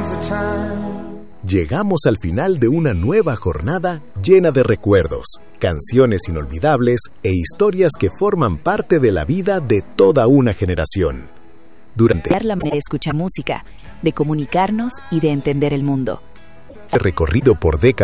Llegamos al final de una nueva jornada llena de recuerdos, canciones inolvidables e historias que forman parte de la vida de toda una generación. Durante la manera de escuchar música, de comunicarnos y de entender el mundo. Recorrido por décadas